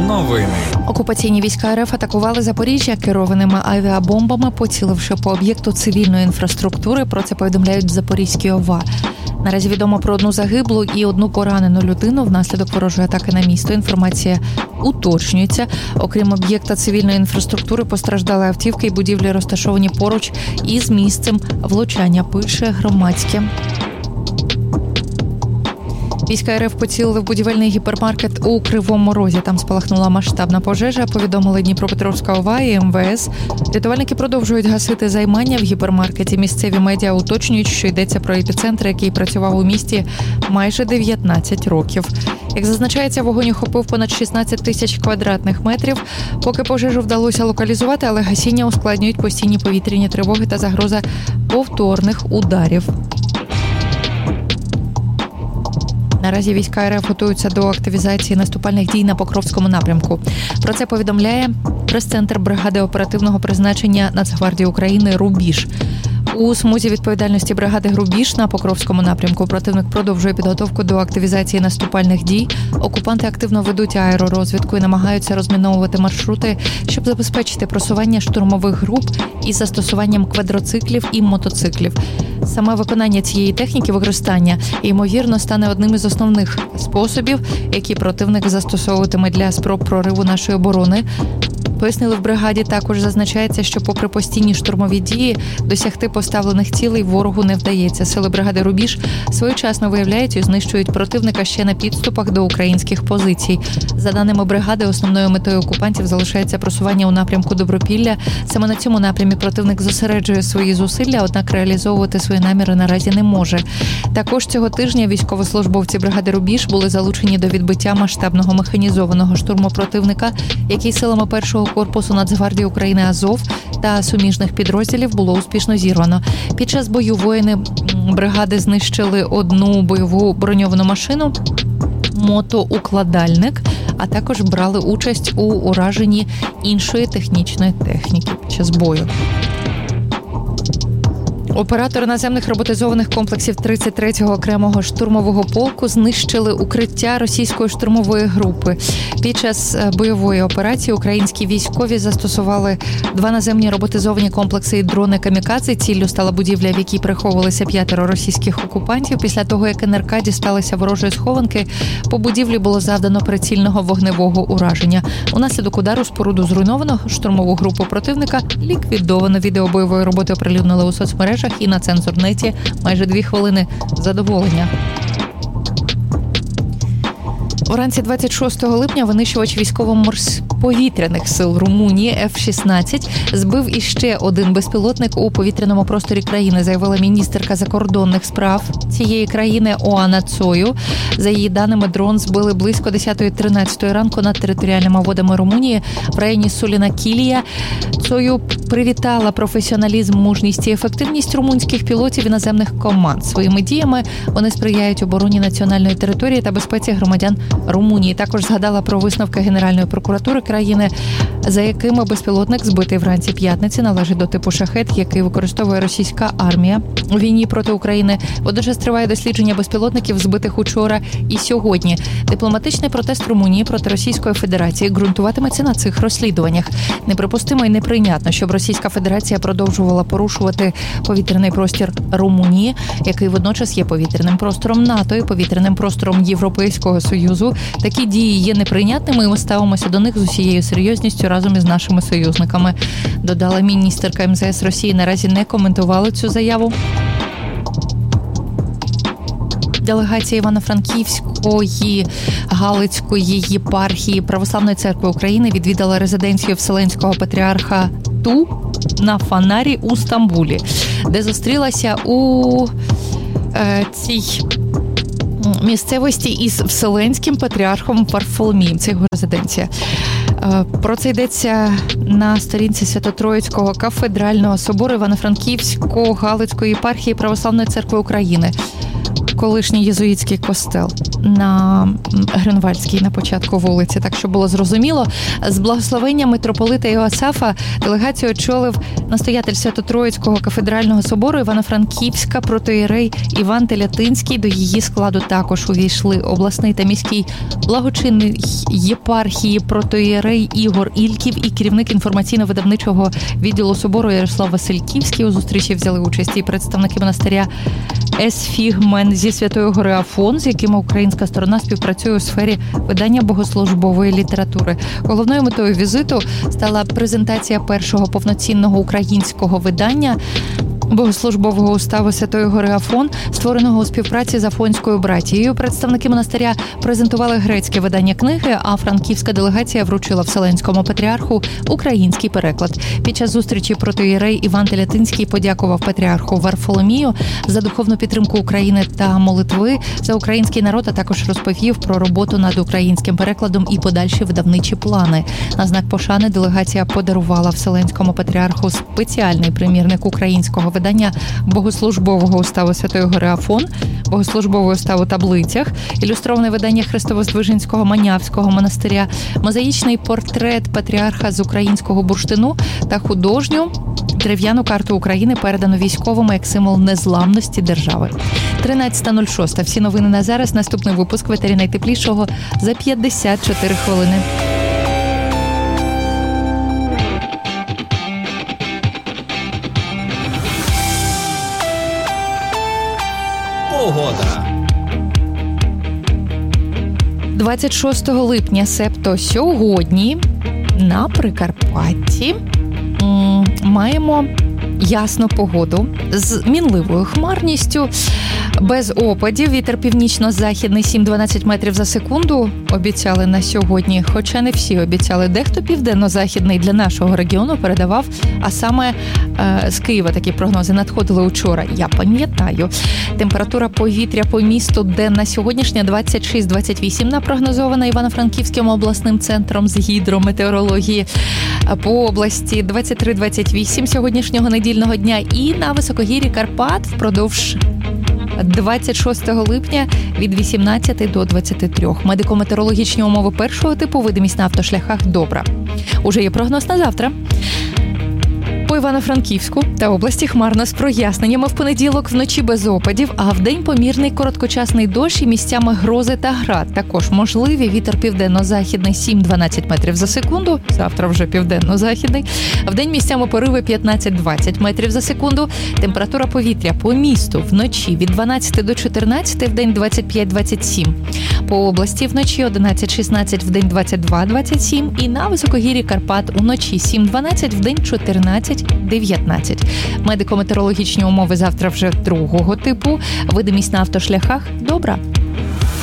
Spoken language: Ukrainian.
Новини. Окупаційні війська РФ атакували Запоріжжя керованими авіабомбами, поціливши по об'єкту цивільної інфраструктури. Про це повідомляють в Запорізькій ОВА. Наразі відомо про одну загиблу і одну поранену людину внаслідок ворожої атаки на місто. Інформація уточнюється. Окрім об'єкта цивільної інфраструктури, постраждали автівки і будівлі, розташовані поруч із місцем влучання, пише Громадське. Війська РФ поцілили в будівельний гіпермаркет у Кривому Розі. Там спалахнула масштабна пожежа, повідомили Дніпропетровська ОВА і МВС. Рятувальники продовжують гасити займання в гіпермаркеті. Місцеві медіа уточнюють, що йдеться про епіцентр, який працював у місті майже 19 років. Як зазначається, вогонь охопив понад 16 тисяч квадратних метрів. Поки пожежу вдалося локалізувати, але гасіння ускладнюють постійні повітряні тривоги та загроза повторних ударів. Наразі війська РФ готуються до активізації наступальних дій на Покровському напрямку. Про це повідомляє прес-центр бригади оперативного призначення Нацгвардії України «Рубіж». У смузі відповідальності бригади «Рубіж» на Покровському напрямку противник продовжує підготовку до активізації наступальних дій. Окупанти активно ведуть аеророзвідку і намагаються розміновувати маршрути, щоб забезпечити просування штурмових груп із застосуванням квадроциклів і мотоциклів. Саме виконання цієї техніки використання, ймовірно, стане одним із основних способів, які противник застосовуватиме для спроб прориву нашої оборони. Пояснили в бригаді, також зазначається, що попри постійні штурмові дії, досягти поставлених цілей ворогу не вдається. Сили бригади «Рубіж» своєчасно виявляють і знищують противника ще на підступах до українських позицій. За даними бригади, основною метою окупантів залишається просування у напрямку Добропілля. Саме на цьому напрямі противник зосереджує свої зусилля, однак реалізовувати свої наміри наразі не може. Також цього тижня військовослужбовці бригади «Рубіж» були залучені до відбиття масштабного механізованого штурму противника, який силами першого корпусу Нацгвардії України «Азов» та суміжних підрозділів було успішно зірвано. Під час бою воїни бригади знищили одну бойову броньовану машину, мотоукладальник, а також брали участь у ураженні іншої технічної техніки під час бою. Оператори наземних роботизованих комплексів 33-го окремого штурмового полку знищили укриття російської штурмової групи. Під час бойової операції українські військові застосували 2 наземні роботизовані комплекси і дрони «Камікадзе». Ціллю стала будівля, в якій приховувалися 5 російських окупантів. Після того, як НРК дісталися ворожої схованки, по будівлі було завдано прицільного вогневого ураження. Унаслідок удару споруду зруйновано, штурмову групу противника ліквідовано. Відео бойової роботи оприлюднили у соцмережах і на Цензорнеті. Майже 2 хвилини задоволення. Вранці 26 липня винищувач військово-повітряних сил Румунії F-16 збив іще один безпілотник у повітряному просторі країни, заявила міністерка закордонних справ цієї країни Оана Цою. За її даними, дрон збили близько 10:13 ранку над територіальними водами Румунії в районі Суліна-Кілія. Цою привітала професіоналізм, мужність і ефективність румунських пілотів і наземних команд. Своїми діями вони сприяють обороні національної території та безпеці громадян Румунії. Також згадала про висновки Генеральної прокуратури країни, за якими безпілотник, збитий вранці п'ятниці, належить до типу «Шахед», який використовує російська армія у війні проти України. Водночас триває дослідження безпілотників, збитих учора і сьогодні. Дипломатичний протест Румунії проти Російської Федерації ґрунтуватиметься на цих розслідуваннях. Неприпустимо і неприйнятно, щоб Російська Федерація продовжувала порушувати повітряний простір Румунії, який водночас є повітряним простором НАТО і повітряним простором Європейського Союзу. Такі дії є неприйнятними, і ми ставимося до них з усією серйозністю разом із нашими союзниками, додала міністерка МЗС Росії. Наразі не коментували цю заяву. Делегація Івано-Франківської Галицької єпархії Православної церкви України відвідала резиденцію Вселенського патріарха Ту на Фанарі у Стамбулі, де зустрілася у цій місцевості із Вселенським патріархом Варфоломієм. Це його резиденція. Про це йдеться на сторінці Свято-Троїцького кафедрального собору Івано-Франківської Галицької єпархії Православної церкви України. колишній єзуїтський костел на Грюнвальдській, на початку вулиці, так що було зрозуміло. З благословення митрополита Іосафа делегацію очолив настоятель Свято-Троїцького кафедрального собору Івано-Франківська, протоієрей Іван Телятинський. До її складу також увійшли обласний та міський благочинний єпархії протоієрей Ігор Ільків і керівник інформаційно-видавничого відділу собору Ярослав Васильківський. У зустрічі взяли участь і представники монастиря Есфігмен зі Святої Гори Афон, з якими українська сторона співпрацює у сфері видання богослужбової літератури. Головною метою візиту стала презентація першого повноцінного українського видання богослужбового уставу Святої Гори Афон, створеного у співпраці з Афонською братією. Представники монастиря презентували грецьке видання книги, а франківська делегація вручила Вселенському патріарху український переклад. Під час зустрічі протоієрей Іван Телятинський подякував патріарху Варфоломію за духовну підтримку України та молитви за український народ, а також розповів про роботу над українським перекладом і подальші видавничі плани. На знак пошани делегація подарувала Вселенському патріарху спеціальний примірник українського видання богослужбового уставу Святої Гори Афон, богослужбового уставу таблицях, ілюстроване видання Христово-Здвиженського Манявського монастиря, мозаїчний портрет патріарха з українського бурштину та художню дерев'яну карту України, передану військовими як символ незламності держави. 13:06. Всі новини на зараз. Наступний випуск в етері найтеплішого за 54 хвилини. Погода. 26 липня, себто сьогодні, на Прикарпатті маємо ясну погоду з мінливою хмарністю, без опадів. Вітер північно-західний 7-12 метрів за секунду обіцяли на сьогодні, хоча не всі обіцяли. Дехто південно-західний для нашого регіону передавав, а саме з Києва такі прогнози надходили учора. Я пам'ятаю. Температура повітря по місту денна сьогоднішня 26-28 напрогнозована Івано-Франківським обласним центром з гідрометеорології. По області 23-28 сьогоднішнього недільного дня і на високогір'ї Карпат впродовж 26 липня від 18 до 23. Медико-метеорологічні умови першого типу, видимість на автошляхах добра. Уже є прогноз на завтра. По Івано-Франківську та області хмарно з проясненнями. В понеділок вночі без опадів, а вдень помірний короткочасний дощ і місцями грози та град. Також можливі. Вітер південно-західний 7-12 метрів за секунду. Завтра вже південно-західний. Вдень місцями пориви 15-20 метрів за секунду. Температура повітря по місту вночі від 12 до 14, вдень 25-27. По області вночі 11-16, вдень 22-27. І на високогір'ї Карпат уночі 7-12, вдень 14-19. Медико-метеорологічні умови завтра вже другого типу. Видимість на автошляхах добра.